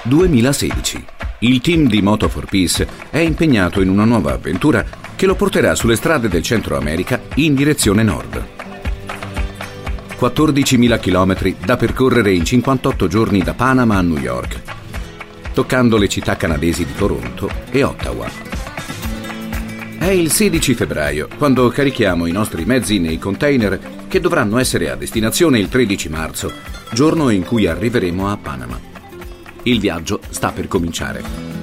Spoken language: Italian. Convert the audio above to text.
2016. Il team di Moto4Peace è impegnato in una nuova avventura che lo porterà sulle strade del Centro America in direzione nord. 14.000 chilometri da percorrere in 58 giorni da Panama a New York, toccando le città canadesi di Toronto e Ottawa. È il 16 febbraio, quando carichiamo i nostri mezzi nei container che dovranno essere a destinazione il 13 marzo, giorno in cui arriveremo a Panama. Il viaggio sta per cominciare.